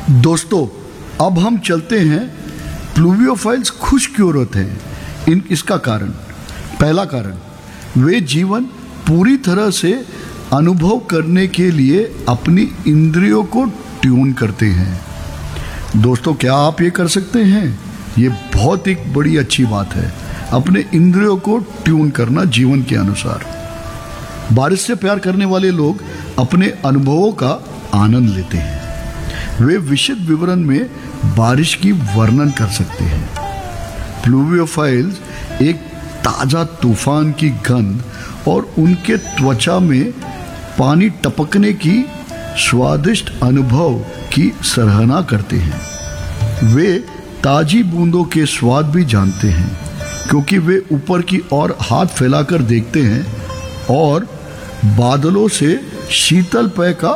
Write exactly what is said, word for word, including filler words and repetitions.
दोस्तों, अब हम चलते हैं प्लूवियोफाइल्स खुश क्यों रहते हैं। इन इसका कारण, पहला कारण, वे जीवन पूरी तरह से अनुभव करने के लिए अपनी इंद्रियों को ट्यून करते हैं। दोस्तों, क्या आप ये कर सकते हैं? ये बहुत एक बड़ी अच्छी बात है, अपने इंद्रियों को ट्यून करना जीवन के अनुसार। बारिश से प्यार करने वाले लोग अपने अनुभवों का आनंद लेते हैं। वे विशद विवरण में बारिश की वर्णन कर सकते हैं। प्लूवियोफाइल्स एक ताज़ा तूफान की गंध और उनके त्वचा में पानी टपकने की स्वादिष्ट अनुभव की सराहना करते हैं। वे ताजी बूंदों के स्वाद भी जानते हैं, क्योंकि वे ऊपर की ओर हाथ फैलाकर देखते हैं और बादलों से शीतल पेय का